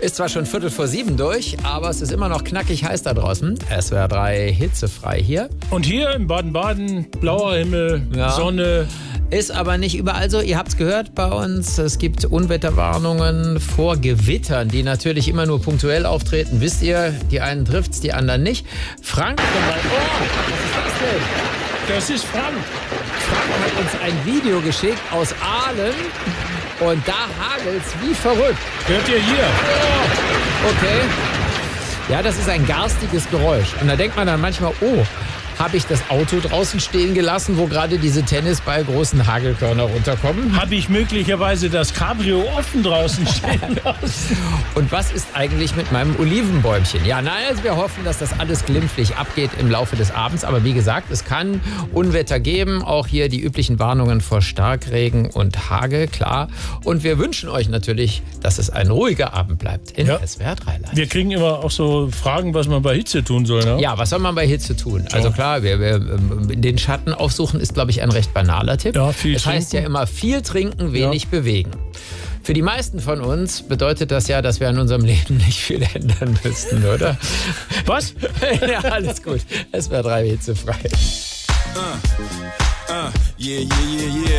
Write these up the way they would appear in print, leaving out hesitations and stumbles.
Ist zwar schon 6:45 durch, aber es ist immer noch knackig heiß da draußen. SWR 3 hitzefrei hier. Und hier in Baden-Baden, blauer Himmel, Sonne. Ist aber nicht überall so. Ihr habt es gehört bei uns. Es gibt Unwetterwarnungen vor Gewittern, die natürlich immer nur punktuell auftreten. Wisst ihr, die einen trifft's, die anderen nicht. Frank, was ist das denn? Das ist Frank. Frank hat uns ein Video geschickt aus Aalen und da hagelt's wie verrückt. Hört ihr hier? Oh, okay. Ja, das ist ein garstiges Geräusch. Und da denkt man dann manchmal, oh, habe ich das Auto draußen stehen gelassen, wo gerade diese Tennisball großen Hagelkörner runterkommen? Habe ich möglicherweise das Cabrio offen draußen stehen lassen? Und was ist eigentlich mit meinem Olivenbäumchen? Ja, nein, also wir hoffen, dass das alles glimpflich abgeht im Laufe des Abends. Aber wie gesagt, es kann Unwetter geben. Auch hier die üblichen Warnungen vor Starkregen und Hagel, klar. Und wir wünschen euch natürlich, dass es ein ruhiger Abend bleibt in SWR 3 Live. Wir kriegen immer auch so Fragen, was man bei Hitze tun soll. Ne? Ja, was soll man bei Hitze tun? Also klar, den Schatten aufsuchen ist, glaube ich, ein recht banaler Tipp. Ja, viel das heißt ja immer viel trinken, wenig bewegen. Für die meisten von uns bedeutet das ja, dass wir an unserem Leben nicht viel ändern müssten, oder? Was? Ja, alles gut. Es wäre 3 hitzefrei.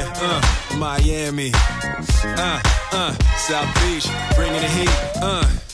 Miami. South Beach, bringing the heat.